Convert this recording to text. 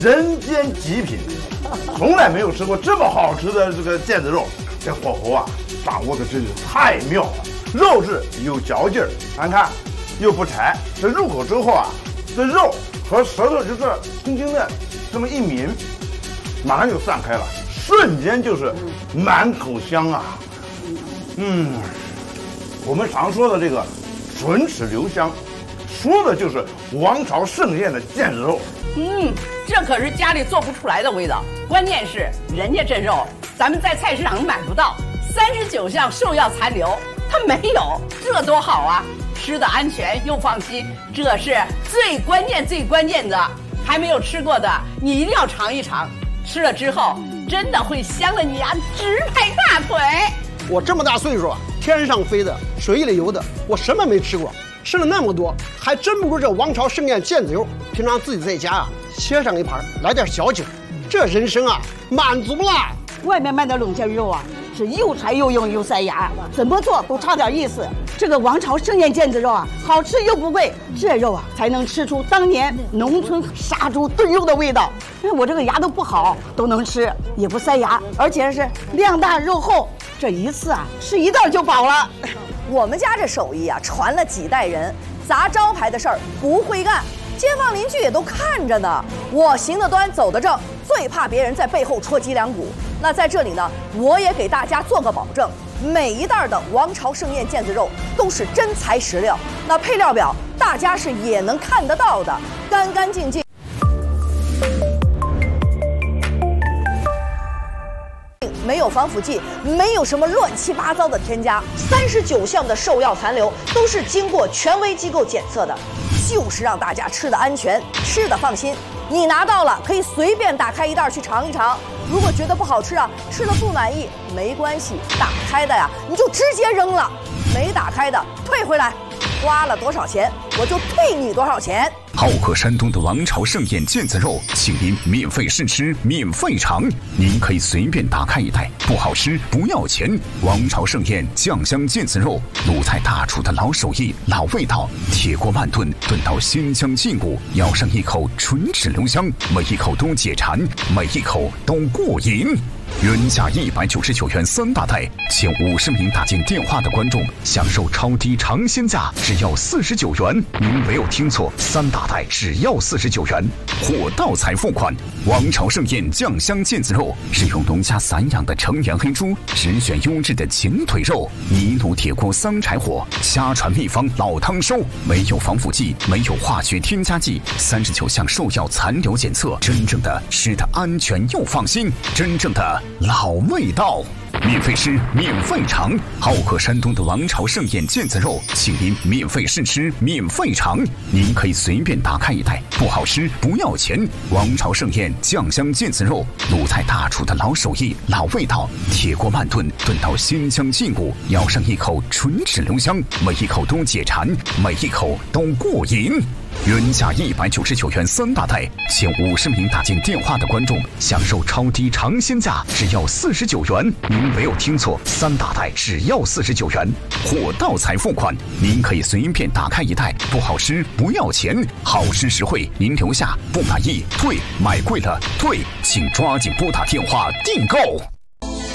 人间极品，从来没有吃过这么好吃的这个腱子肉。这火候啊，掌握的真是太妙了，肉质有嚼劲儿，咱看又不柴。这入口之后啊，这肉和舌头就是轻轻的这么一抿，马上就散开了，瞬间就是满口香啊。我们常说的这个唇齿留香，说的就是王朝盛宴的腱子肉。 这可是家里做不出来的味道。关键是人家这肉，咱们在菜市场买不到，39项兽药残留，它没有，这多好啊！吃的安全又放心，这是最关键的。还没有吃过的，你一定要尝一尝，吃了之后真的会香了你啊，直拍大腿。 我这么大岁数啊，天上飞的，水里游的，我什么没吃过。吃了那么多，还真不如这王朝盛宴腱子肉。平常自己在家啊，切上一盘，来点小酒，这人生啊满足了。 外面卖的冷腱肉啊，是又柴又硬又塞牙，怎么做都差点意思。这个王朝盛宴腱子肉啊，好吃又不贵，这肉啊才能吃出当年农村杀猪炖肉的味道。我这个牙都不好，都能吃，也不塞牙，而且是量大肉厚，这一次啊吃一袋就饱了。 我们家这手艺啊，传了几代人，砸招牌的事儿不会干，街坊邻居也都看着呢。我行得端，走得正，最怕别人在背后戳脊梁骨。那在这里呢，我也给大家做个保证，每一袋的王朝盛宴腱子肉都是真材实料。那配料表大家是也能看得到的，干干净净。没有防腐剂，没有什么乱七八糟的添加，39项的兽药残留都是经过权威机构检测的，就是让大家吃的安全，吃的放心。你拿到了可以随便打开一袋去尝一尝，如果觉得不好吃啊，吃了不满意没关系，打开的呀你就直接扔了，没打开的退回来，花了多少钱我就退你多少钱。 好客山东的王朝盛宴腱子肉，请您免费试吃，免费尝。您可以随便打开一袋，不好吃不要钱。王朝盛宴酱香腱子肉，鲁菜大厨的老手艺、老味道，铁锅慢炖，炖到鲜香劲骨，咬上一口唇齿留香，每一口都解馋，每一口都过瘾。原价199元3大袋，前50名打进电话的观众享受超低尝鲜价，只要49元。您没有听错，3大袋只要49元，货到才付款。王朝盛宴酱香腱子肉是用农家散养的成年黑猪，只选优质的前腿肉，泥炉铁锅桑柴火，家传秘方老汤收，没有防腐剂，没有化学添加剂，39项兽药残留检测，真正的吃的安全又放心，真正的老味道。免费吃，免费尝，好客山东的王朝盛宴腱子肉，请您免费试吃，免费尝。您可以随便打开一袋，不好吃不要钱。王朝盛宴酱香腱子肉，鲁菜大厨的老手艺、老味道，铁锅慢炖，炖到鲜香劲骨，咬上一口唇齿留香，每一口都解馋，每一口都过瘾。原价199元3大袋，前50名打进电话的观众享受超低尝鲜价，只要49元。您没有听错，3大袋只要49元，货到才付款。您可以随便打开一袋，不好吃不要钱，好吃实惠您留下，不满意退，买贵了退，请抓紧拨打电话订购。